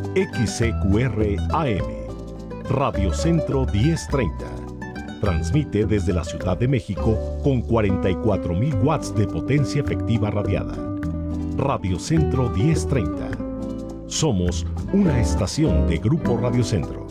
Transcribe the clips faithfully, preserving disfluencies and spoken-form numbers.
X C Q R A M, Radio Centro diez treinta. Transmite desde la Ciudad de México con cuarenta y cuatro mil watts de potencia efectiva radiada. Radio Centro diez treinta. Somos una estación de Grupo Radio Centro.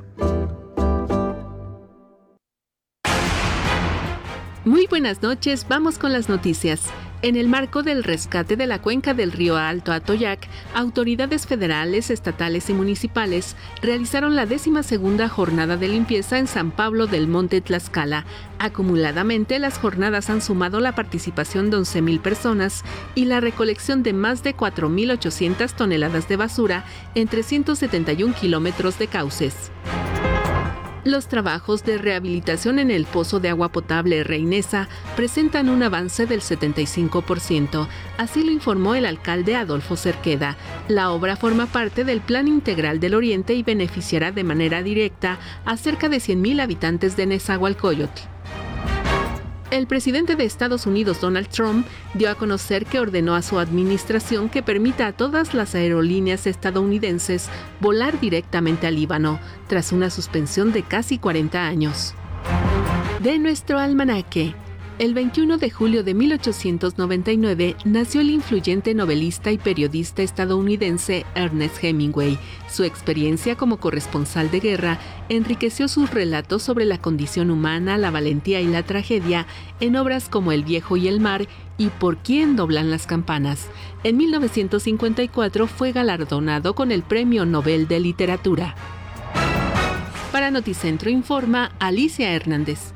Muy buenas noches, vamos con las noticias. En el marco del rescate de la cuenca del río Alto Atoyac, autoridades federales, estatales y municipales realizaron la décima segunda jornada de limpieza en San Pablo del Monte Tlaxcala. Acumuladamente, las jornadas han sumado la participación de once mil personas y la recolección de más de cuatro mil ochocientas toneladas de basura en trescientos setenta y un kilómetros de cauces. Los trabajos de rehabilitación en el pozo de agua potable Reinesa presentan un avance del setenta y cinco por ciento, así lo informó el alcalde Adolfo Cerqueda. La obra forma parte del Plan Integral del Oriente y beneficiará de manera directa a cerca de cien mil habitantes de Nezahualcóyotl. El presidente de Estados Unidos, Donald Trump, dio a conocer que ordenó a su administración que permita a todas las aerolíneas estadounidenses volar directamente al Líbano, tras una suspensión de casi cuarenta años. De nuestro almanaque. El veintiuno de julio de mil ochocientos noventa y nueve nació el influyente novelista y periodista estadounidense Ernest Hemingway. Su experiencia como corresponsal de guerra enriqueció sus relatos sobre la condición humana, la valentía y la tragedia en obras como El viejo y el mar y Por quién doblan las campanas. En mil novecientos cincuenta y cuatro fue galardonado con el Premio Nobel de Literatura. Para Noticentro informa Alicia Hernández.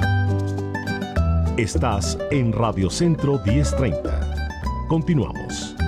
Estás en Radio Centro diez treinta. Continuamos.